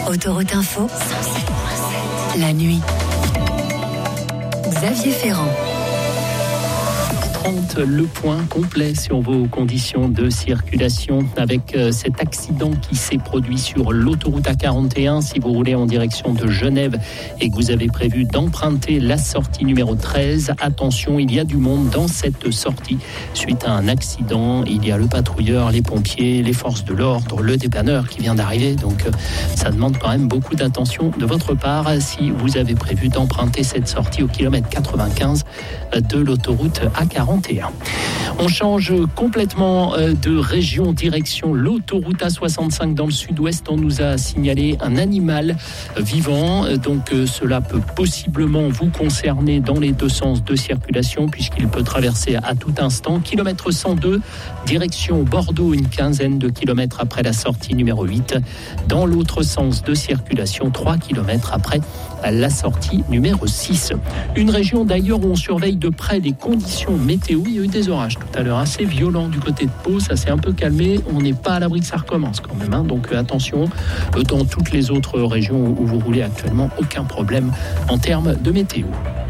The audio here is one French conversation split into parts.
Autoroute Info, la nuit. Xavier Ferrand. Le point complet sur vos conditions de circulation avec cet accident qui s'est produit sur l'autoroute A41. Si vous roulez en direction de Genève et que vous avez prévu d'emprunter la sortie numéro 13, attention, il y a du monde dans cette sortie. Suite à un accident, il y a le patrouilleur, les pompiers, les forces de l'ordre, le dépanneur qui vient d'arriver. Donc ça demande quand même beaucoup d'attention de votre part si vous avez prévu d'emprunter cette sortie au kilomètre 95 de l'autoroute A41. On change complètement de région, direction l'autoroute A65 dans le sud-ouest. On nous a signalé un animal vivant, donc cela peut possiblement vous concerner dans les deux sens de circulation puisqu'il peut traverser à tout instant. Kilomètre 102, direction Bordeaux, une quinzaine de kilomètres après la sortie numéro 8. Dans l'autre sens de circulation, 3 kilomètres après la sortie numéro 6. Une région d'ailleurs où on surveille de près les conditions météo. Il y a eu des orages tout à l'heure assez violents du côté de Pau, ça s'est un peu calmé, on n'est pas à l'abri que ça recommence quand même, donc attention, dans toutes les autres régions où vous roulez actuellement, aucun problème en termes de météo.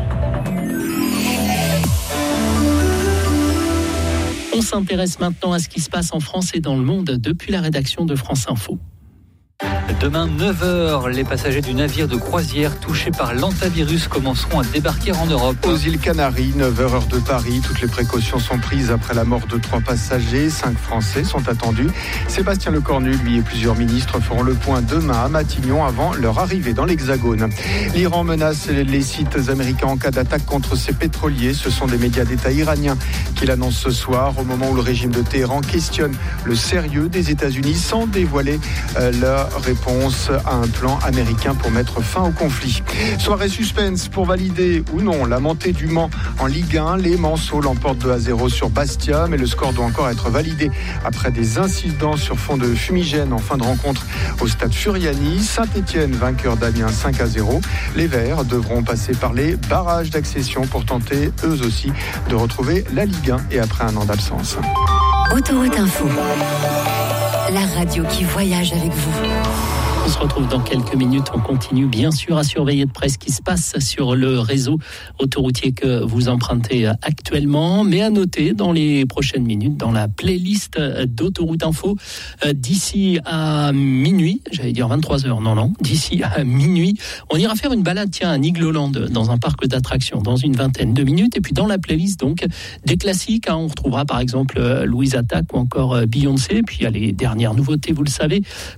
On s'intéresse maintenant à ce qui se passe en France et dans le monde depuis la rédaction de France Info. Demain, 9h, les passagers du navire de croisière touchés par l'hantavirus commenceront à débarquer en Europe. Aux îles Canaries, 9h heure de Paris. Toutes les précautions sont prises après la mort de 3 passagers. 5 Français sont attendus. Sébastien Lecornu, lui et plusieurs ministres feront le point demain à Matignon avant leur arrivée dans l'Hexagone. L'Iran menace les sites américains en cas d'attaque contre ses pétroliers. Ce sont des médias d'État iraniens qui l'annoncent ce soir, au moment où le régime de Téhéran questionne le sérieux des États-Unis sans dévoiler leur réponse à un plan américain pour mettre fin au conflit. Soirée suspense pour valider ou non la montée du Mans en Ligue 1. Les Manceaux l'emportent 2-0 sur Bastia, mais le score doit encore être validé après des incidents sur fond de fumigène en fin de rencontre au stade Furiani. Saint-Etienne, vainqueur d'Amiens 5-0. Les Verts devront passer par les barrages d'accession pour tenter eux aussi de retrouver la Ligue 1 et après un an d'absence. Autoroute Info, la radio qui voyage avec vous. On se retrouve dans quelques minutes. On continue bien sûr à surveiller de près ce qui se passe sur le réseau autoroutier que vous empruntez actuellement. Mais à noter dans les prochaines minutes, dans la playlist d'Autoroute Info, d'ici à minuit, j'allais dire 23h, non, d'ici à minuit, on ira faire une balade, à Nigloland, dans un parc d'attractions, dans une vingtaine de minutes. Et puis dans la playlist, donc, des classiques, on retrouvera par exemple Louise Attaque ou encore Beyoncé. Puis il y a les dernières nouveautés, vous le savez,